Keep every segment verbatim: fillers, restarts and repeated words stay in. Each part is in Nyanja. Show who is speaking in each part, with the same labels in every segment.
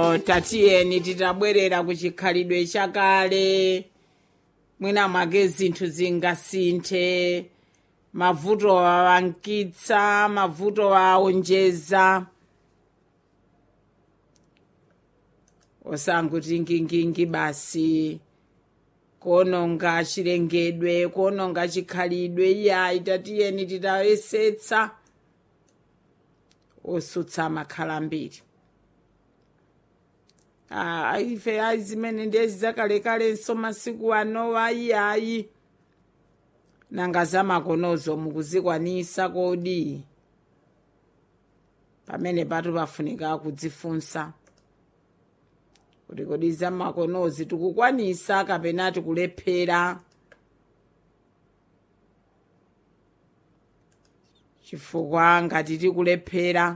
Speaker 1: lero tatiyeni titabwerera kuchikhalidwe chakale mwina mwake zinthu zingasinthe mavuto awankitsa mavuto aonjeza osanguti ngingingi basi kuononga chilengedwe kuononga chikhalidwe iya tatiyeni titayesetsa osutsa makhala ambiri ah ife ayi zimene ndezi zakalekalenso masiku ano ayi ayi nanga zamakonozo mukuzikwanisa kodi pamene patu pafunika kudzifunsa kuti kodi zamakonozi tikukwanisa kapena tikulephera chifukwa ngati tikulephera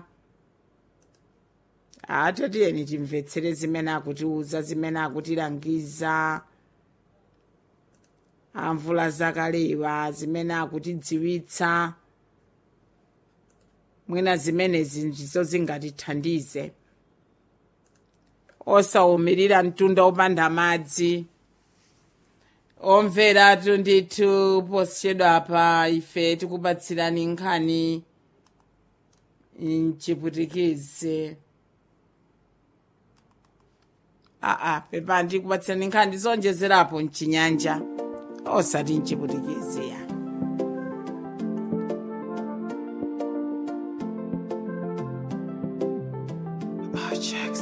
Speaker 1: atatiyeni timvetsere zimene akutiuza zimene akutilangiza amvula zakalewa zimene akutidziwitsa mwina zimenezi ndizo zingatithandize osawumirira mtunda opanda madzi omvera ndithu posachedwa apa ife tikupatsirani nkhani mchiputikizi aa pepa ndikupatsirani nkhani zonjezerapo mchinyanja osati mchiputikizi